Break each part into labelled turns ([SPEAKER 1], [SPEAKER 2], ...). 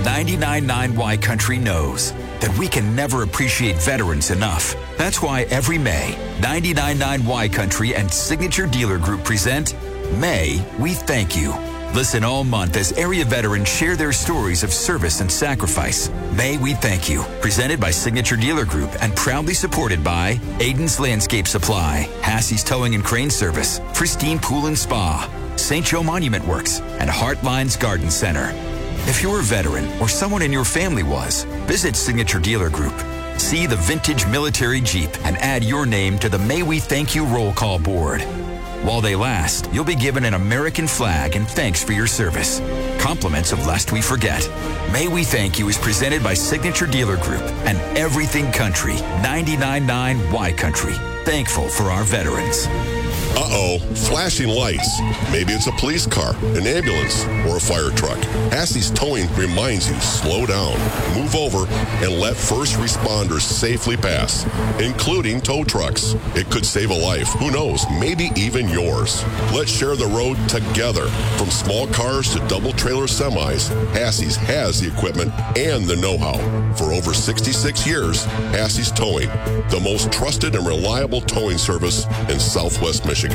[SPEAKER 1] 99.9 Y Country knows that we can never appreciate veterans enough. That's why every May, 99.9 Y Country and Signature Dealer Group present May We Thank You. Listen all month as area veterans share their stories of service and sacrifice. May We Thank You, presented by Signature Dealer Group and proudly supported by Aiden's Landscape Supply, Hassey's Towing and Crane Service, Pristine Pool and Spa, St. Joe Monument Works, and Heartlines Garden Center. If you're a veteran or someone in your family was, visit Signature Dealer Group. See the vintage military Jeep and add your name to the May We Thank You roll call board. While they last, you'll be given an American flag and thanks for your service. Compliments of Lest We Forget. May We Thank You is presented by Signature Dealer Group and Everything Country, 99.9 Y Country. Thankful for our veterans.
[SPEAKER 2] Uh-oh, flashing lights. Maybe it's a police car, an ambulance, or a fire truck. Hassey's Towing reminds you, slow down, move over, and let first responders safely pass, including tow trucks. It could save a life. Who knows? Maybe even yours. Let's share the road together. From small cars to double-trailer semis, Hassey's has the equipment and the know-how. For over 66 years, Hassey's Towing, the most trusted and reliable towing service in Southwest Michigan.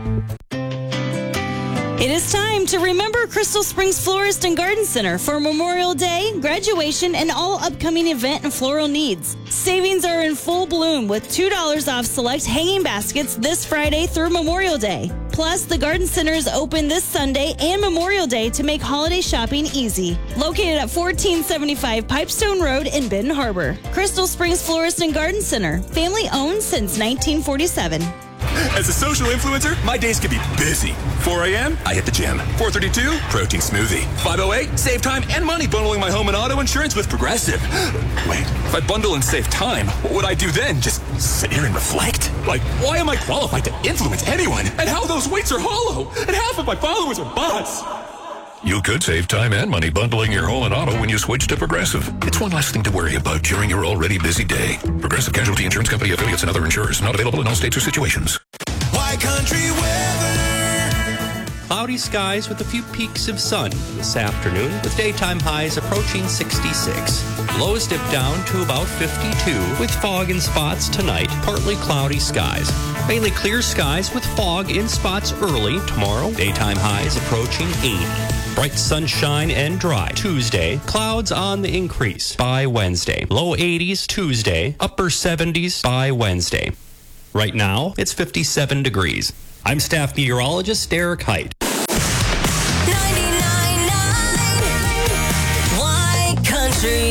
[SPEAKER 3] It is time to remember Crystal Springs Florist and Garden Center for Memorial Day, graduation, and all upcoming event and floral needs. Savings are in full bloom with $2 off select hanging baskets this Friday through Memorial Day. Plus, the Garden Center is open this Sunday and Memorial Day to make holiday shopping easy. Located at 1475 Pipestone Road in Benton Harbor. Crystal Springs Florist and Garden Center, family owned since 1947.
[SPEAKER 4] As a social influencer, my days can be busy. 4 a.m., I hit the gym. 4:32, protein smoothie. 5:08, save time and money bundling my home and auto insurance with Progressive. Wait, if I bundle and save time, what would I do then? Just sit here and reflect? Like, why am I qualified to influence anyone? And how those weights are hollow? And half of my followers are bots.
[SPEAKER 5] You could save time and money bundling your home and auto when you switch to Progressive. It's one less thing to worry about during your already busy day. Progressive Casualty Insurance Company affiliates and other insurers. Not available in all states or situations.
[SPEAKER 6] Y Country weather.
[SPEAKER 7] Cloudy skies with a few peaks of sun this afternoon, with daytime highs approaching 66. Lows dip down to about 52, with fog in spots tonight. Partly cloudy skies. Mainly clear skies with fog in spots early tomorrow. Daytime highs approaching 80. Bright sunshine and dry Tuesday. Clouds on the increase by Wednesday. Low 80s Tuesday. Upper 70s by Wednesday. Right now, it's 57 degrees. I'm staff meteorologist Derek Height.
[SPEAKER 6] 99.9 Y Country.